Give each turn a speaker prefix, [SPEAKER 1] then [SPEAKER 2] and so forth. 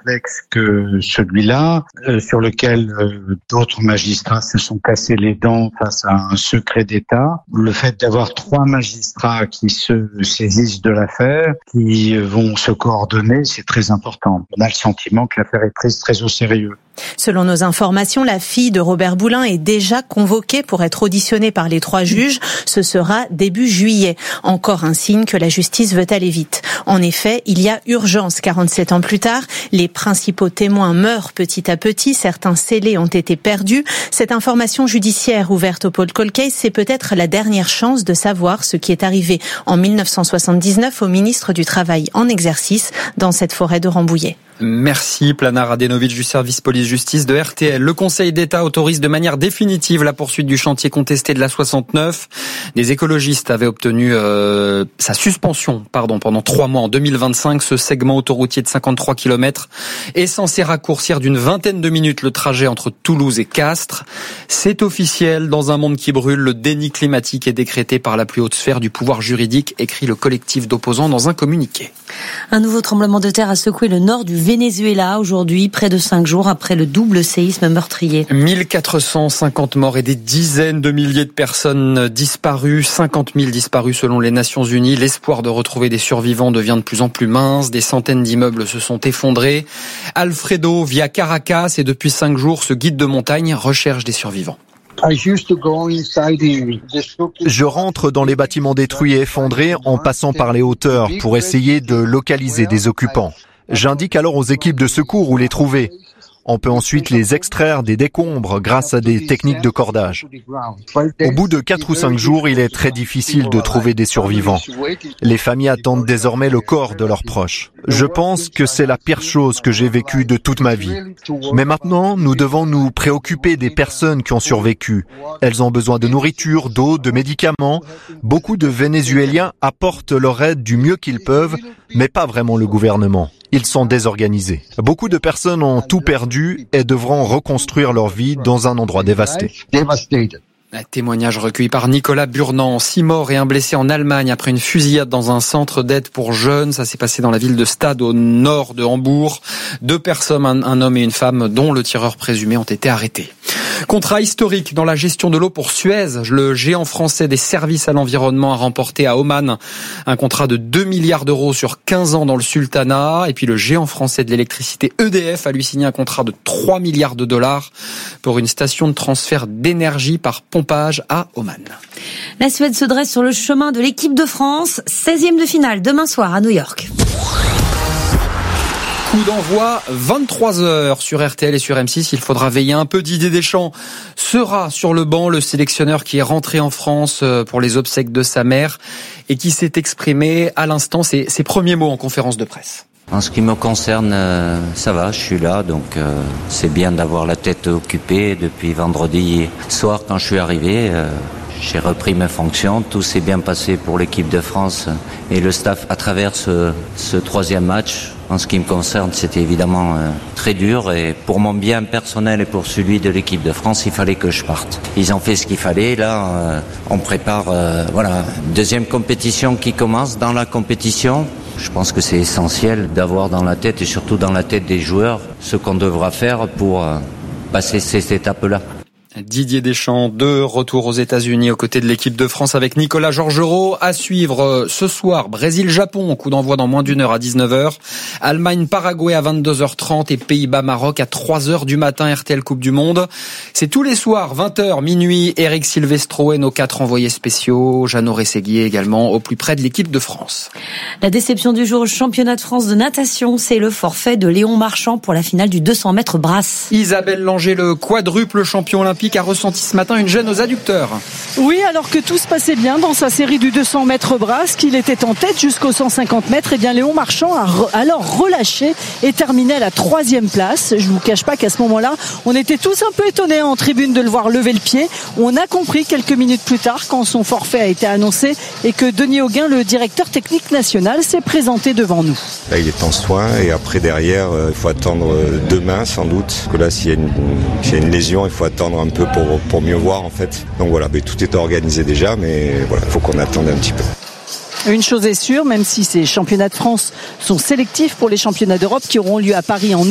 [SPEAKER 1] complexe que celui-là, sur lequel d'autres magistrats se sont cassés les dents face à un secret d'État. Le fait d'avoir 3 magistrats qui se saisissent de l'affaire, qui vont se coordonner, c'est très important. On a le sentiment que l'affaire est prise très au sérieux.
[SPEAKER 2] Selon nos informations, la fille de Robert Boulin est déjà convoquée pour être auditionnée par les 3 juges. Ce sera début juillet. Encore un signe que la justice veut aller vite. En effet, il y a urgence. 47 ans plus tard, les principaux témoins meurent petit à petit. Certains scellés ont été perdus. Cette information judiciaire ouverte au Paul Cold Case, c'est peut-être la dernière chance de savoir ce qui est arrivé en 1979 au ministre du Travail en exercice dans cette forêt de Rambouillet.
[SPEAKER 3] Merci Plana Radenovic du service police-justice de RTL. Le Conseil d'État autorise de manière définitive la poursuite du chantier contesté de la 69. Des écologistes avaient obtenu sa suspension pendant 3 mois en 2025. Ce segment autoroutier de 53 km est censé raccourcir d'une vingtaine de minutes le trajet entre Toulouse et Castres. C'est officiel, dans un monde qui brûle, le déni climatique est décrété par la plus haute sphère du pouvoir juridique, écrit le collectif d'opposants dans un communiqué.
[SPEAKER 4] Un nouveau tremblement de terre a secoué le nord du Venezuela aujourd'hui, près de 5 jours après le double séisme meurtrier.
[SPEAKER 3] 1450 morts et des dizaines de milliers de personnes disparues, 50 000 disparus selon les Nations Unies. L'espoir de retrouver des survivants devient de plus en plus mince. Des centaines d'immeubles se sont effondrés. Alfredo vit à Caracas et depuis 5 jours, ce guide de montagne recherche des survivants.
[SPEAKER 5] Je rentre dans les bâtiments détruits et effondrés en passant par les hauteurs pour essayer de localiser des occupants. J'indique alors aux équipes de secours où les trouver. On peut ensuite les extraire des décombres grâce à des techniques de cordage. Au bout de 4 ou 5 jours, il est très difficile de trouver des survivants. Les familles attendent désormais le corps de leurs proches. Je pense que c'est la pire chose que j'ai vécue de toute ma vie. Mais maintenant, nous devons nous préoccuper des personnes qui ont survécu. Elles ont besoin de nourriture, d'eau, de médicaments. Beaucoup de Vénézuéliens apportent leur aide du mieux qu'ils peuvent, mais pas vraiment le gouvernement. Ils sont désorganisés. Beaucoup de personnes ont tout perdu et devront reconstruire leur vie dans un endroit dévasté.
[SPEAKER 3] Un témoignage recueilli par Nicolas Burnand. 6 morts et un blessé en Allemagne après une fusillade dans un centre d'aide pour jeunes. Ça s'est passé dans la ville de Stade au nord de Hambourg. 2 personnes, un homme et une femme, dont le tireur présumé, ont été arrêtés. Contrat historique dans la gestion de l'eau pour Suez. Le géant français des services à l'environnement a remporté à Oman un contrat de 2 milliards d'euros sur 15 ans dans le sultanat. Et puis le géant français de l'électricité EDF a lui signé un contrat de 3 milliards de dollars pour une station de transfert d'énergie par pompage à Oman.
[SPEAKER 4] La Suède se dresse sur le chemin de l'équipe de France. 16e de finale demain soir à New York.
[SPEAKER 3] Coup d'envoi 23h sur RTL et sur M6. Il faudra veiller un peu. Didier Deschamps sera sur le banc, le sélectionneur qui est rentré en France pour les obsèques de sa mère et qui s'est exprimé à l'instant ses premiers mots en conférence de presse.
[SPEAKER 6] En ce qui me concerne, ça va, je suis là, donc c'est bien d'avoir la tête occupée. Depuis vendredi soir, quand je suis arrivé, j'ai repris mes fonctions. Tout s'est bien passé pour l'équipe de France et le staff à travers ce 3e match. En ce qui me concerne, c'était évidemment très dur et pour mon bien personnel et pour celui de l'équipe de France, il fallait que je parte. Ils ont fait ce qu'il fallait. Là, on prépare deuxième compétition qui commence. Dans la compétition, je pense que c'est essentiel d'avoir dans la tête et surtout dans la tête des joueurs ce qu'on devra faire pour passer ces étapes-là.
[SPEAKER 3] Didier Deschamps, de retour aux États-Unis aux côtés de l'équipe de France avec Nicolas Georgerot. À suivre ce soir, Brésil-Japon, coup d'envoi dans moins d'1 heure à 19h. Allemagne-Paraguay à 22h30 et Pays-Bas-Maroc à 3h du matin, RTL Coupe du Monde. C'est tous les soirs, 20h, minuit, Eric Silvestro et nos 4 envoyés spéciaux, Jeannot Rességuier également, au plus près de l'équipe de France.
[SPEAKER 4] La déception du jour au championnat de France de natation, c'est le forfait de Léon Marchand pour la finale du 200 mètres brasse.
[SPEAKER 3] Isabelle Langer, le quadruple champion olympique, a ressenti ce matin une gêne aux adducteurs.
[SPEAKER 7] Oui, alors que tout se passait bien dans sa série du 200 mètres brasse, qu'il était en tête jusqu'aux 150 mètres, et bien Léon Marchand a alors relâché et terminé à la 3e place. Je vous cache pas qu'à ce moment-là, on était tous un peu étonnés en tribune de le voir lever le pied. On a compris quelques minutes plus tard quand son forfait a été annoncé et que Denis Auguin, le directeur technique national, s'est présenté devant nous.
[SPEAKER 8] Là, il est en soins et après derrière, il faut attendre demain sans doute. Que là, s'il y a une lésion, il faut attendre un peu pour mieux voir en fait. Donc voilà, tout est organisé déjà, mais voilà, il faut qu'on attende un petit peu.
[SPEAKER 7] Une chose est sûre, même si ces championnats de France sont sélectifs pour les championnats d'Europe qui auront lieu à Paris en